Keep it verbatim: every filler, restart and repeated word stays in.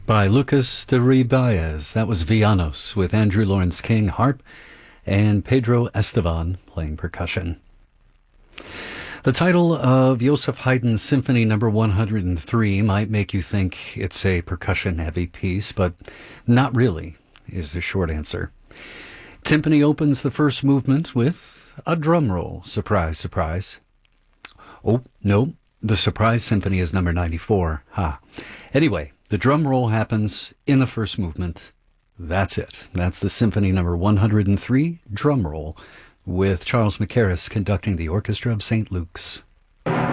by Lucas de Ribaez. That was Villanos with Andrew Lawrence King harp and Pedro Estevan playing percussion. The title of Joseph Haydn's Symphony Number one hundred three might make you think it's a percussion-heavy piece, but not really, is the short answer. Timpani opens the first movement with a drum roll. Surprise, surprise. Oh, no, the surprise symphony is number ninety-four. Ha. Anyway, the drum roll happens in the first movement. That's it. That's the Symphony Number one hundred three drum roll, with Charles Mackerras conducting the Orchestra of Saint Luke's.